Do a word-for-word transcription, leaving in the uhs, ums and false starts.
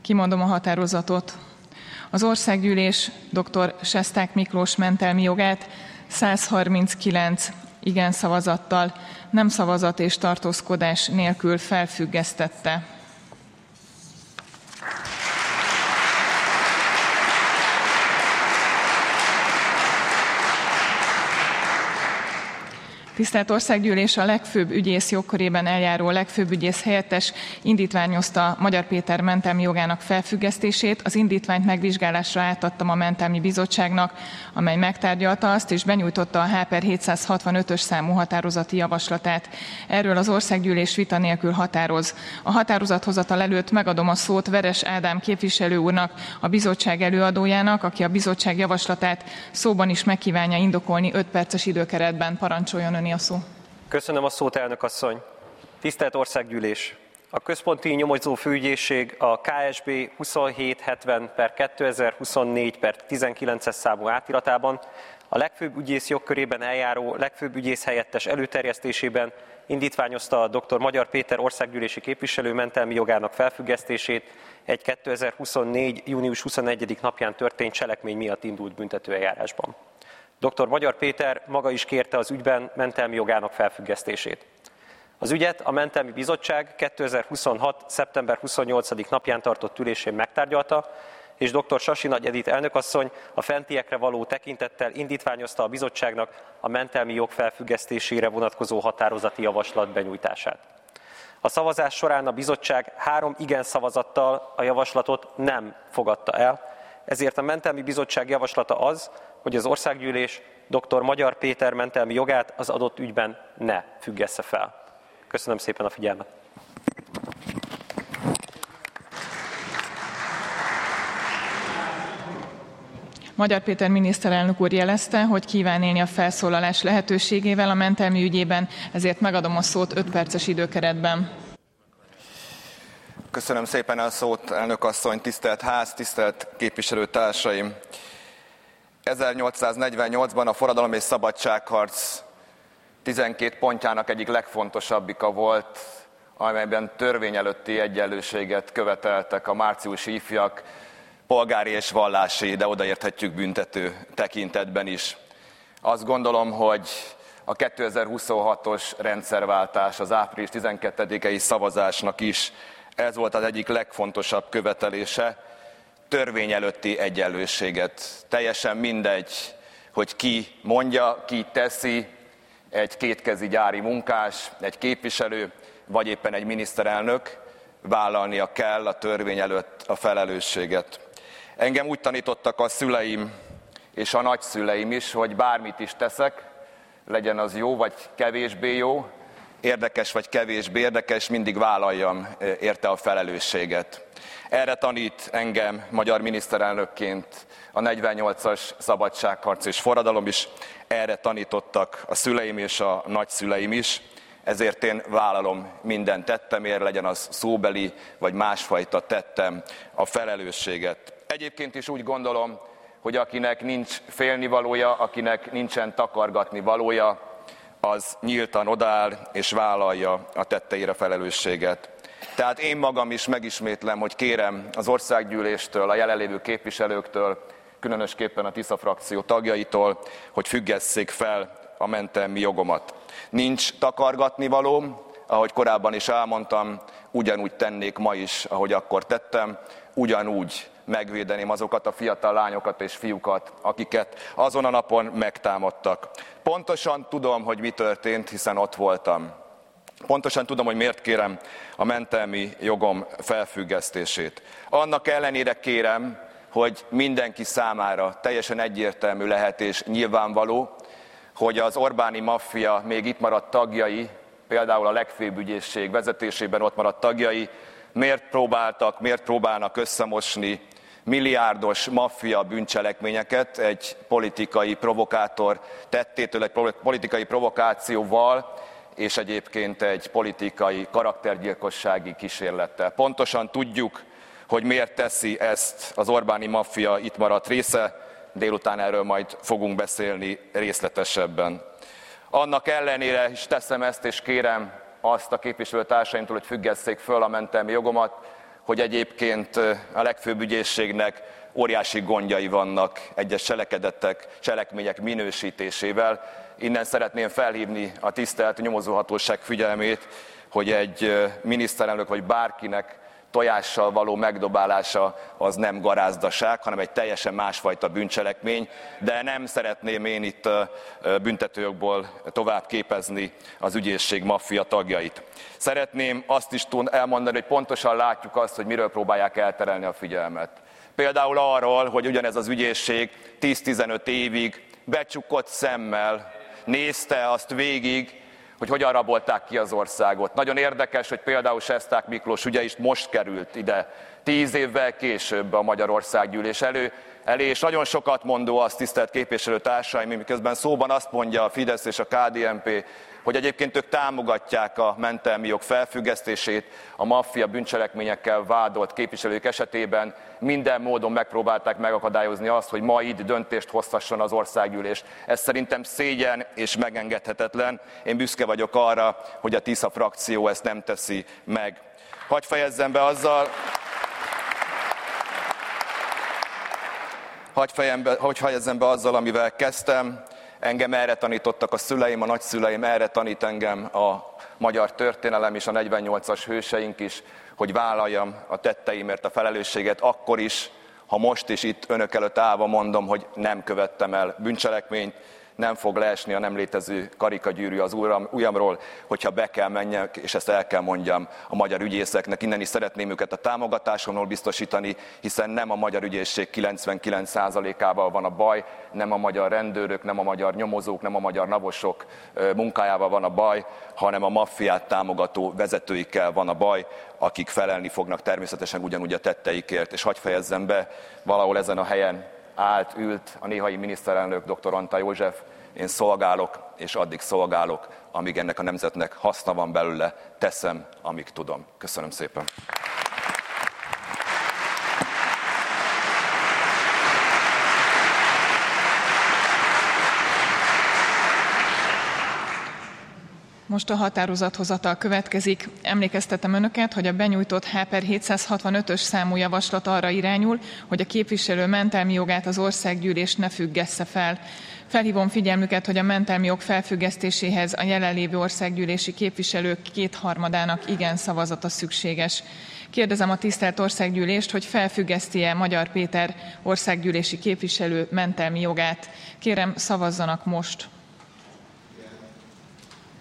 Kimondom a határozatot. Az Országgyűlés dr. Sesták Miklós mentelmi jogát száz harminckilenc igen szavazattal, nem szavazat és tartózkodás nélkül felfüggesztette. Tisztelt Országgyűlés, a legfőbb ügyész jogkörében eljáró legfőbb ügyész helyettes indítványozta Magyar Péter mentelmi jogának felfüggesztését. Az indítványt megvizsgálásra átadtam a mentelmi bizottságnak, amely megtárgyalta azt és benyújtotta a H per hétszázhatvanötös számú határozati javaslatát. Erről az Országgyűlés vita nélkül határoz. A határozathozatal előtt megadom a szót Veres Ádám képviselő úrnak, a bizottság előadójának, aki a bizottság javaslatát szóban is megkívánja indokolni öt perces időkeretben. Parancsoljon ön. A szó. Köszönöm a szót, elnök asszony. Tisztelt Országgyűlés! A Központi Nyomozó Főügyészség a K S B huszonhét hetven per kétezer-huszonnégy per tizenkilences számú átiratában a legfőbb ügyész jogkörében eljáró legfőbb ügyész helyettes előterjesztésében indítványozta a dr. Magyar Péter országgyűlési képviselő mentelmi jogának felfüggesztését egy kétezer-huszonnégy. június huszonegyediké napján történt cselekmény miatt indult büntetőeljárásban. dr. Magyar Péter maga is kérte az ügyben mentelmi jogának felfüggesztését. Az ügyet a Mentelmi Bizottság kétezer-huszonhat. szeptember huszonnyolcadika napján tartott ülésén megtárgyalta, és dr. Sasi Nagy Edit elnökasszony a fentiekre való tekintettel indítványozta a bizottságnak a mentelmi jog felfüggesztésére vonatkozó határozati javaslat benyújtását. A szavazás során a bizottság három igen szavazattal a javaslatot nem fogadta el, ezért a Mentelmi Bizottság javaslata az, hogy az Országgyűlés dr. Magyar Péter mentelmi jogát az adott ügyben ne függessze fel. Köszönöm szépen a figyelmet. Magyar Péter miniszterelnök úr jelezte, hogy kíván élni a felszólalás lehetőségével a mentelmi ügyében, ezért megadom a szót öt perces időkeretben. Köszönöm szépen a szót, elnök asszony, tisztelt ház, tisztelt képviselőtársaim! ezernyolcszáznegyvennyolcban a forradalom és szabadságharc tizenkét pontjának egyik legfontosabbika volt, amelyben törvény előtti egyenlőséget követeltek a márciusi ifjak, polgári és vallási, de odaérthetjük büntető tekintetben is. Azt gondolom, hogy a kétezer-huszonhatos rendszerváltás, az április tizenkettedikei szavazásnak is ez volt az egyik legfontosabb követelése, törvény előtti egyenlőséget. Teljesen mindegy, hogy ki mondja, ki teszi, egy kétkezi gyári munkás, egy képviselő, vagy éppen egy miniszterelnök, vállalnia kell a törvény előtt a felelősséget. Engem úgy tanítottak a szüleim és a nagyszüleim is, hogy bármit is teszek, legyen az jó vagy kevésbé jó, érdekes vagy kevésbé érdekes, mindig vállaljam érte a felelősséget. Erre tanít engem magyar miniszterelnökként a negyvennyolcas szabadságharc és forradalom is, erre tanítottak a szüleim és a nagyszüleim is, ezért én vállalom minden tettemért, legyen az szóbeli vagy másfajta tettem, a felelősséget. Egyébként is úgy gondolom, hogy akinek nincs félnivalója, akinek nincsen takargatni valója, az nyíltan odaáll és vállalja a tetteire felelősséget. Tehát én magam is megismétlem, hogy kérem az Országgyűléstől, a jelenlévő képviselőktől, különösképpen a Tisza frakció tagjaitól, hogy függesszék fel a mentelmi jogomat. Nincs takargatnivalóm, ahogy korábban is elmondtam, ugyanúgy tennék ma is, ahogy akkor tettem, ugyanúgy megvédeném azokat a fiatal lányokat és fiúkat, akiket azon a napon megtámadtak. Pontosan tudom, hogy mi történt, hiszen ott voltam. Pontosan tudom, hogy miért kérem a mentelmi jogom felfüggesztését. Annak ellenére kérem, hogy mindenki számára teljesen egyértelmű lehet és nyilvánvaló, hogy az Orbáni maffia még itt maradt tagjai, például a legfőbb ügyészség vezetésében ott maradt tagjai, miért próbáltak, miért próbálnak összemosni milliárdos maffia bűncselekményeket egy politikai provokátor tettétől, egy politikai provokációval, és egyébként egy politikai karaktergyilkossági kísérlettel. Pontosan tudjuk, hogy miért teszi ezt az Orbáni maffia itt maradt része, délután erről majd fogunk beszélni részletesebben. Annak ellenére is teszem ezt, és kérem azt a képviselőtársaimtól, hogy függesszék föl a mentelmi jogomat, hogy egyébként a legfőbb ügyészségnek óriási gondjai vannak egyes cselekedetek, cselekmények minősítésével. Innen szeretném felhívni a tisztelt nyomozóhatóság figyelmét, hogy egy miniszterelnök vagy bárkinek tojással való megdobálása az nem garázdaság, hanem egy teljesen másfajta bűncselekmény, de nem szeretném én itt büntetőjogból tovább képezni az ügyészség maffia tagjait. Szeretném azt is elmondani, hogy pontosan látjuk azt, hogy miről próbálják elterelni a figyelmet. Például arról, hogy ugyanez az ügyészség tíz-tizenöt évig becsukott szemmel nézte azt végig, hogy hogyan rabolták ki az országot. Nagyon érdekes, hogy például Sesták Miklós ügye is most került ide, tíz évvel később a Magyarországgyűlés elő, elé, és nagyon sokat mondó azt, tisztelt képviselőtársaim, miközben szóban azt mondja a Fidesz és a ká dé en pé, hogy egyébként ők támogatják a mentelmi jog felfüggesztését, a maffia bűncselekményekkel vádolt képviselők esetében minden módon megpróbálták megakadályozni azt, hogy ma itt döntést hozhasson az országgyűlés. Ez szerintem szégyen és megengedhetetlen. Én büszke vagyok arra, hogy a Tisza frakció ezt nem teszi meg. Hadd fejezzem be azzal, hadd fejezzem be, hadd fejezzem be azzal, amivel kezdtem. Engem erre tanítottak a szüleim, a nagyszüleim, erre tanít engem a magyar történelem és a negyvennyolcas hőseink is, hogy vállaljam a tetteimért a felelősséget, akkor is, ha most is itt önök előtt állva mondom, hogy nem követtem el bűncselekményt, nem fog leesni a nem létező karikagyűrű az ujjamról, hogyha be kell menjek, és ezt el kell mondjam a magyar ügyészeknek. Innen is szeretném őket a támogatásomról biztosítani, hiszen nem a magyar ügyészség kilencvenkilenc százalékával van a baj, nem a magyar rendőrök, nem a magyar nyomozók, nem a magyar navosok munkájával van a baj, hanem a maffiát támogató vezetőikkel van a baj, akik felelni fognak természetesen ugyanúgy a tetteikért. És hadd fejezzem be, valahol ezen a helyen állt, ült a néhai miniszterelnök dr. Antall József, én szolgálok, és addig szolgálok, amíg ennek a nemzetnek haszna van belőle, teszem, amíg tudom. Köszönöm szépen. Most a határozathozatal következik. Emlékeztetem önöket, hogy a benyújtott H per hétszázhatvanötös számú javaslat arra irányul, hogy a képviselő mentelmi jogát az országgyűlés ne függessze fel. Felhívom figyelmüket, hogy a mentelmi jog felfüggesztéséhez a jelenlévő országgyűlési képviselők kétharmadának igen szavazata szükséges. Kérdezem a tisztelt országgyűlést, hogy felfüggeszti-e Magyar Péter országgyűlési képviselő mentelmi jogát. Kérem, szavazzanak most!